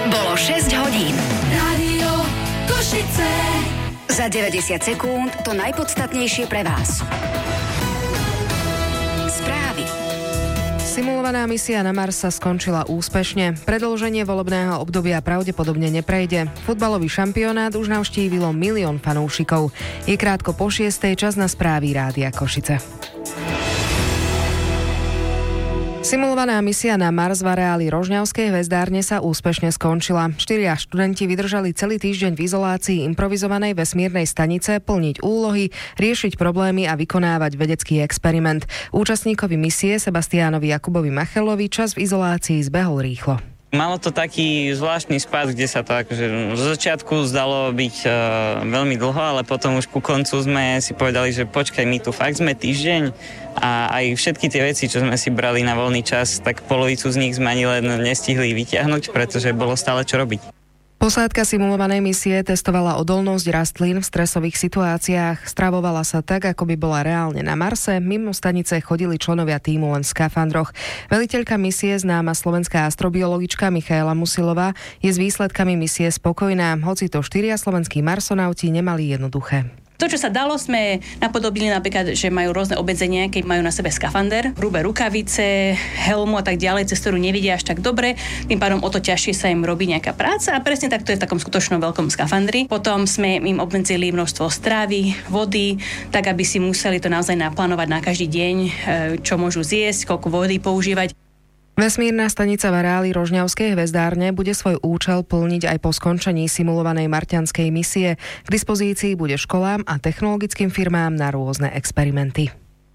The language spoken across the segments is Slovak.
Bolo 6 hodín. Rádio Košice. Za 90 sekúnd to najpodstatnejšie pre vás. Správy. Simulovaná misia na Mars sa skončila úspešne. Predĺženie volebného obdobia pravdepodobne neprejde. Futbalový šampionát už navštívilo 1 000 000 fanúšikov. Je krátko po 6:00, čas na správy Rádia Košice. Simulovaná misia na Mars v areáli Rožňavskej hvezdárne sa úspešne skončila. 4 študenti vydržali celý týždeň v izolácii improvizovanej vesmírnej stanice plniť úlohy, riešiť problémy a vykonávať vedecký experiment. Účastníkovi misie Sebastiánovi Jakubovi Machelovi čas v izolácii zbehol rýchlo. Malo to taký zvláštny spad, kde sa to akože zo začiatku zdalo byť veľmi dlho, ale potom už ku koncu sme si povedali, že počkaj, my tu fakt sme týždeň a aj všetky tie veci, čo sme si brali na voľný čas, tak polovicu z nich sme ani len nestihli vyťahnuť, pretože bolo stále čo robiť. Posádka simulovanej misie testovala odolnosť rastlín v stresových situáciách, stravovala sa tak, ako by bola reálne na Marse, mimo stanice chodili členovia tímu len v skafandroch. Veliteľka misie, známa slovenská astrobiologička Michaela Musilová, je s výsledkami misie spokojná, hoci to 4 slovenskí marsonauti nemali jednoduché. To, čo sa dalo, sme napodobili napríklad, že majú rôzne obmedzenia, keď majú na sebe skafander, hrubé rukavice, helmu a tak ďalej, cez ktorú nevidia až tak dobre. Tým pádom o to ťažšie sa im robí nejaká práca a presne tak to je v takom skutočnom veľkom skafandri. Potom sme im obmedzili množstvo strávy, vody, tak aby si museli to naozaj naplánovať na každý deň, čo môžu zjesť, koľko vody používať. Vesmírna stanica v areáli Rožňavskej hvezdárne bude svoj účel plniť aj po skončení simulovanej marťanskej misie. K dispozícii bude školám a technologickým firmám na rôzne experimenty.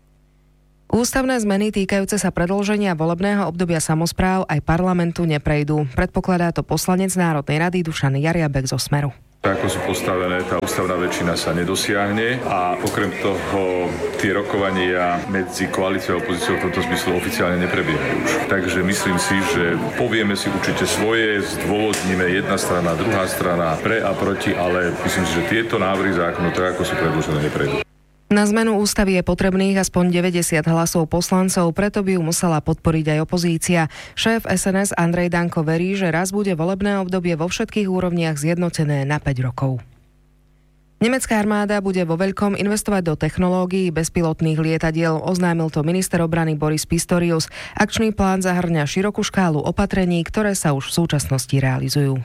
Ústavné zmeny týkajúce sa predĺženia volebného obdobia samospráv aj parlamentu neprejdú. Predpokladá to poslanec Národnej rady Dušan Jariabek zo Smeru. Ako sú postavené, tá ústavná väčšina sa nedosiahne a okrem toho tie rokovania medzi koalíciou a opozíciou v tomto zmysle oficiálne neprebiehajú už. Takže myslím si, že povieme si určite svoje, zdôvodníme jedna strana, druhá strana, pre a proti, ale myslím si, že tieto návrhy zákonov, tak ako sú predložené, neprejdú. Na zmenu ústavy je potrebných aspoň 90 hlasov poslancov, preto by ju musela podporiť aj opozícia. Šéf SNS Andrej Danko verí, že raz bude volebné obdobie vo všetkých úrovniach zjednotené na 5 rokov. Nemecká armáda bude vo veľkom investovať do technológií bezpilotných lietadiel, oznámil to minister obrany Boris Pistorius. Akčný plán zahŕňa širokú škálu opatrení, ktoré sa už v súčasnosti realizujú.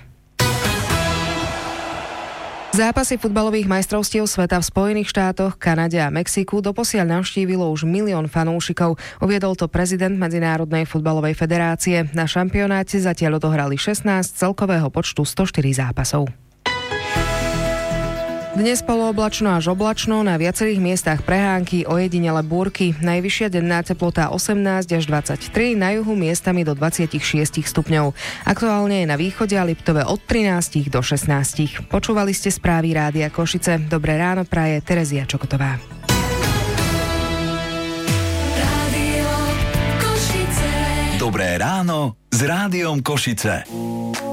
Zápasy futbalových majstrovstiev sveta v Spojených štátoch, Kanade a Mexiku doposiaľ navštívilo už 1 000 000 fanúšikov, uviedol to prezident Medzinárodnej futbalovej federácie. Na šampionáte zatiaľ odohrali 16 celkového počtu 104 zápasov. Dnes polooblačno až oblačno, na viacerých miestach prehánky, ojedinele búrky. Najvyššia denná teplota 18 až 23, na juhu miestami do 26 stupňov. Aktuálne je na východe a Liptove od 13 do 16. Počúvali ste správy Rádia Košice. Dobré ráno praje Terezia Čokotová. Rádio Košice. Dobré ráno s Rádiom Košice.